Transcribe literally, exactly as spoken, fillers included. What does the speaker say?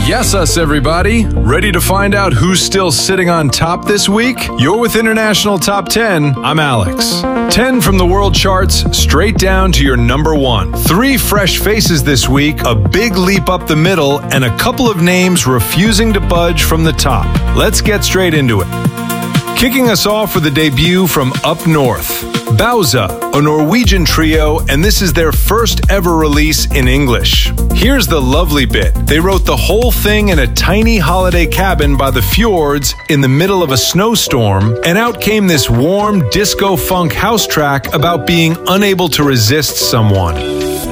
Yes, us everybody. Ready to find out who's still sitting on top this week? You're with International Top ten. I'm Alex. ten from the world charts, straight down to your number one. Three fresh faces this week, a big leap up the middle, and a couple of names refusing to budge from the top. Let's get straight into it. Kicking us off with a debut from up north. Bauza, a Norwegian trio, and this is their first ever release in English. Here's the lovely bit. They wrote the whole thing in a tiny holiday cabin by the fjords in the middle of a snowstorm, and out came this warm disco funk house track about being unable to resist someone.